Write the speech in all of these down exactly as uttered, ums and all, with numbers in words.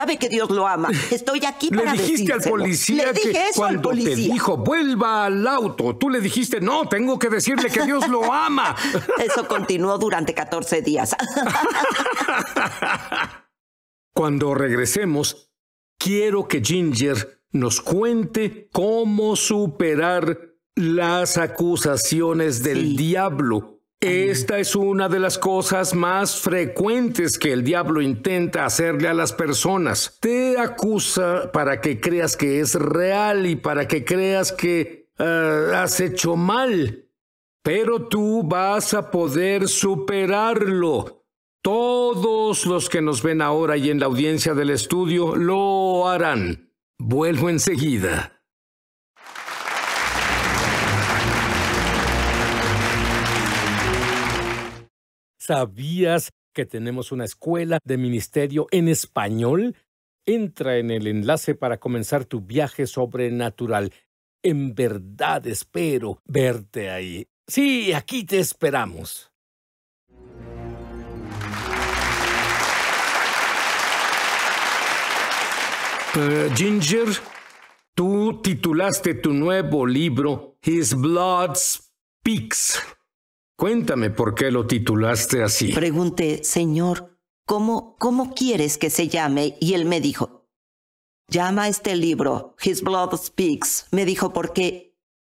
Sabe que Dios lo ama. Estoy aquí Le para dijiste al decírselo. policía Le dije que eso al cuando te policía. dijo, vuelva al auto, tú le dijiste, no, tengo que decirle que Dios lo ama. Eso continuó durante catorce días. Cuando regresemos, quiero que Ginger nos cuente cómo superar las acusaciones del Sí. diablo. Esta es una de las cosas más frecuentes que el diablo intenta hacerle a las personas. Te acusa para que creas que es real y para que creas que uh, has hecho mal. Pero tú vas a poder superarlo. Todos los que nos ven ahora y en la audiencia del estudio lo harán. Vuelvo enseguida. ¿Sabías que tenemos una escuela de ministerio en español? Entra en el enlace para comenzar tu viaje sobrenatural. En verdad espero verte ahí. Sí, aquí te esperamos. Uh, Ginger, tú titulaste tu nuevo libro His Blood Speaks. Cuéntame por qué lo titulaste así. Pregunté, Señor, ¿cómo, ¿cómo quieres que se llame? Y él me dijo, llama este libro, His Blood Speaks. Me dijo, porque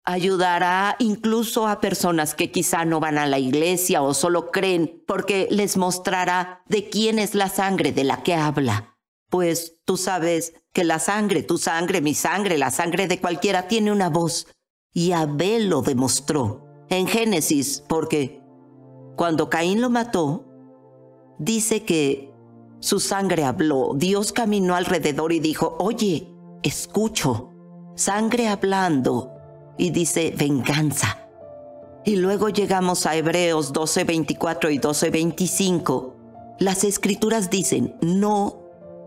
ayudará incluso a personas que quizá no van a la iglesia o solo creen, porque les mostrará de quién es la sangre de la que habla. Pues tú sabes que la sangre, tu sangre, mi sangre, la sangre de cualquiera tiene una voz. Y Abel lo demostró. En Génesis, porque cuando Caín lo mató, dice que su sangre habló. Dios caminó alrededor y dijo, oye, escucho, sangre hablando. Y dice, venganza. Y luego llegamos a Hebreos doce veinticuatro y doce veinticinco. Las escrituras dicen, no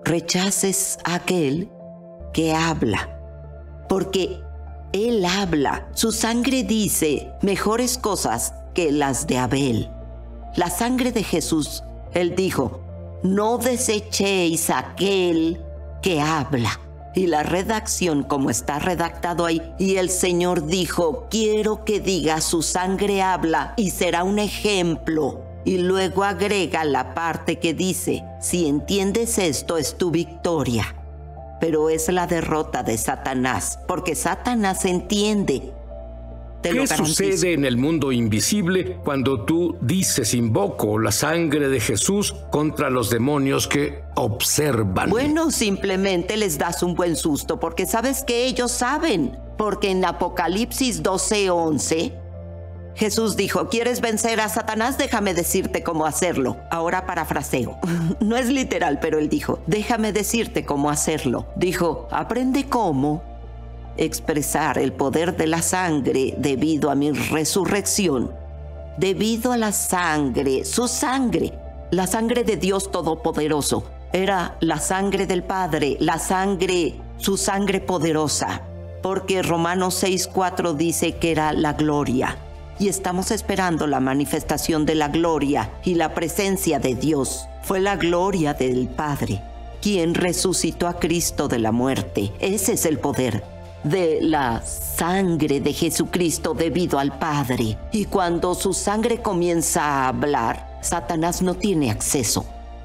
rechaces a aquel que habla, porque Él habla, su sangre dice mejores cosas que las de Abel. La sangre de Jesús, Él dijo, no desechéis a aquel que habla. Y la redacción, como está redactado ahí, y el Señor dijo, quiero que diga su sangre habla y será un ejemplo. Y luego agrega la parte que dice, si entiendes esto es tu victoria. Pero es la derrota de Satanás, porque Satanás entiende. Te lo ¿Qué garantizo. sucede en el mundo invisible cuando tú dices, invoco la sangre de Jesús contra los demonios que observan? Bueno, simplemente les das un buen susto, porque sabes que ellos saben. Porque en Apocalipsis doce once, Jesús dijo, ¿quieres vencer a Satanás? Déjame decirte cómo hacerlo. Ahora parafraseo. No es literal, pero él dijo, déjame decirte cómo hacerlo. Dijo, aprende cómo expresar el poder de la sangre debido a mi resurrección. Debido a la sangre, su sangre, la sangre de Dios Todopoderoso. Era la sangre del Padre, la sangre, su sangre poderosa. Porque Romanos seis cuatro dice que era la gloria. Y estamos esperando la manifestación de la gloria y la presencia de Dios. Fue la gloria del Padre, quien resucitó a Cristo de la muerte. Ese es el poder de la sangre de Jesucristo debido al Padre. Y cuando su sangre comienza a hablar, Satanás no tiene acceso.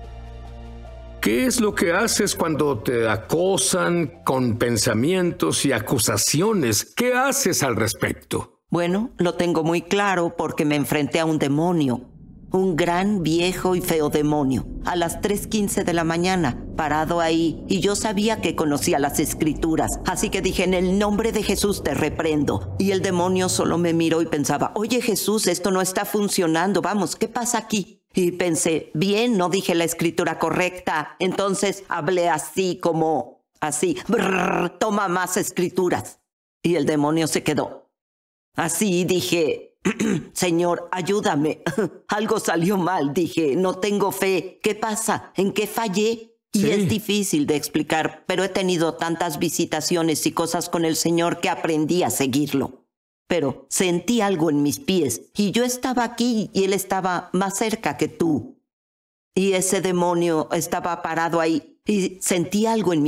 ¿Qué es lo que haces cuando te acosan con pensamientos y acusaciones? ¿Qué haces al respecto? Bueno, lo tengo muy claro porque me enfrenté a un demonio, un gran, viejo y feo demonio, a las tres quince de la mañana, parado ahí, y yo sabía que conocía las escrituras, así que dije, en el nombre de Jesús te reprendo. Y el demonio solo me miró y pensaba, oye Jesús, esto no está funcionando, vamos, ¿qué pasa aquí? Y pensé, bien, no dije la escritura correcta, entonces hablé así como, así, brrr, toma más escrituras. Y el demonio se quedó. Así dije, Señor, ayúdame. Algo salió mal, dije, no tengo fe. ¿Qué pasa? ¿En qué fallé? Y Sí. es difícil de explicar, pero he tenido tantas visitaciones y cosas con el Señor que aprendí a seguirlo. Pero sentí algo en mis pies y yo estaba aquí y Él estaba más cerca que tú. Y ese demonio estaba parado ahí y sentí algo en mi